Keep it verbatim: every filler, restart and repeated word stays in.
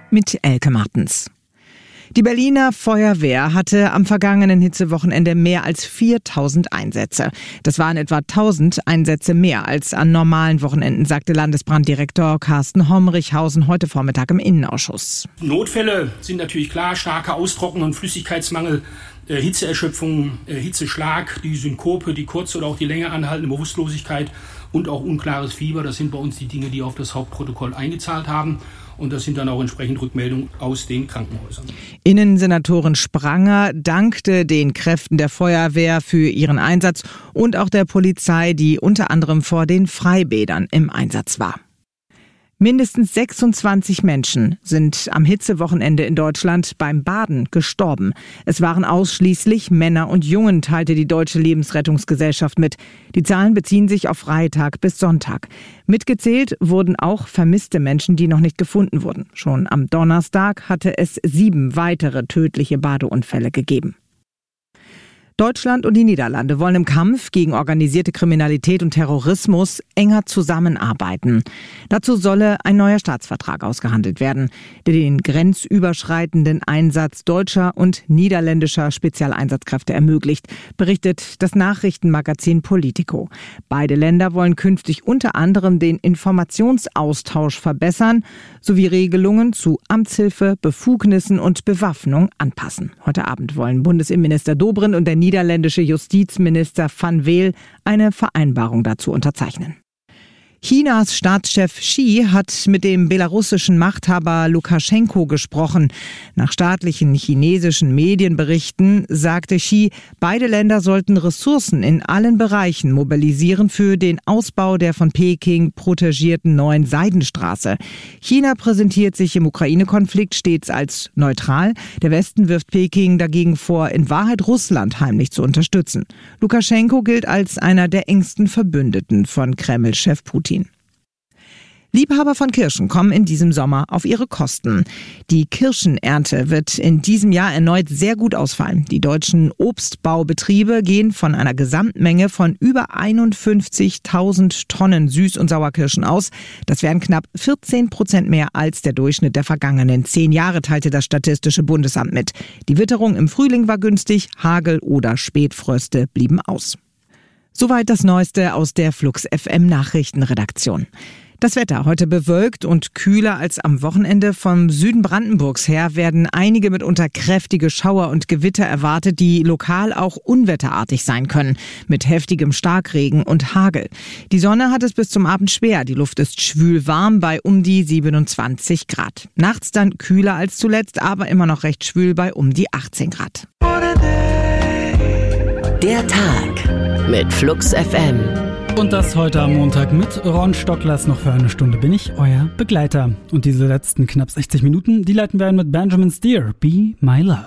mit Elke Martens. Die Berliner Feuerwehr hatte am vergangenen Hitzewochenende mehr als viertausend Einsätze. Das waren etwa tausend Einsätze mehr als an normalen Wochenenden, sagte Landesbranddirektor Carsten Hommrichhausen heute Vormittag im Innenausschuss. Notfälle sind natürlich klar, starke Austrocknung, Flüssigkeitsmangel, äh, Hitzeerschöpfung, äh, Hitzeschlag, die Synkope, die kurze oder auch die länger anhaltende Bewusstlosigkeit und auch unklares Fieber. Das sind bei uns die Dinge, die auf das Hauptprotokoll eingezahlt haben. Und das sind dann auch entsprechend Rückmeldungen aus den Krankenhäusern. Innensenatorin Spranger dankte den Kräften der Feuerwehr für ihren Einsatz und auch der Polizei, die unter anderem vor den Freibädern im Einsatz war. Mindestens sechsundzwanzig Menschen sind am Hitzewochenende in Deutschland beim Baden gestorben. Es waren ausschließlich Männer und Jungen, teilte die Deutsche Lebensrettungsgesellschaft mit. Die Zahlen beziehen sich auf Freitag bis Sonntag. Mitgezählt wurden auch vermisste Menschen, die noch nicht gefunden wurden. Schon am Donnerstag hatte es sieben weitere tödliche Badeunfälle gegeben. Deutschland und die Niederlande wollen im Kampf gegen organisierte Kriminalität und Terrorismus enger zusammenarbeiten. Dazu solle ein neuer Staatsvertrag ausgehandelt werden, der den grenzüberschreitenden Einsatz deutscher und niederländischer Spezialeinsatzkräfte ermöglicht, berichtet das Nachrichtenmagazin Politico. Beide Länder wollen künftig unter anderem den Informationsaustausch verbessern sowie Regelungen zu Amtshilfe, Befugnissen und Bewaffnung anpassen. Heute Abend wollen Bundesinnenminister Dobrindt und der niederländische Justizminister Van Weel eine Vereinbarung dazu unterzeichnen. Chinas Staatschef Xi hat mit dem belarussischen Machthaber Lukaschenko gesprochen. Nach staatlichen chinesischen Medienberichten sagte Xi, beide Länder sollten Ressourcen in allen Bereichen mobilisieren für den Ausbau der von Peking protegierten neuen Seidenstraße. China präsentiert sich im Ukraine-Konflikt stets als neutral. Der Westen wirft Peking dagegen vor, in Wahrheit Russland heimlich zu unterstützen. Lukaschenko gilt als einer der engsten Verbündeten von Kreml-Chef Putin. Liebhaber von Kirschen kommen in diesem Sommer auf ihre Kosten. Die Kirschenernte wird in diesem Jahr erneut sehr gut ausfallen. Die deutschen Obstbaubetriebe gehen von einer Gesamtmenge von über einundfünfzigtausend Tonnen Süß- und Sauerkirschen aus. Das wären knapp vierzehn Prozent mehr als der Durchschnitt der vergangenen zehn Jahre, teilte das Statistische Bundesamt mit. Die Witterung im Frühling war günstig, Hagel oder Spätfröste blieben aus. Soweit das Neueste aus der Flux F M Nachrichtenredaktion. Das Wetter heute bewölkt und kühler als am Wochenende. Vom Süden Brandenburgs her werden einige mitunter kräftige Schauer und Gewitter erwartet, die lokal auch unwetterartig sein können, mit heftigem Starkregen und Hagel. Die Sonne hat es bis zum Abend schwer. Die Luft ist schwül warm bei um die siebenundzwanzig Grad. Nachts dann kühler als zuletzt, aber immer noch recht schwül bei um die achtzehn Grad. Der Tag mit Flux F M. Und das heute am Montag mit Ron Stocklers. Noch für eine Stunde bin ich euer Begleiter. Und diese letzten knapp sechzig Minuten, die leiten wir ein mit Benjamin Steer, Be My Love.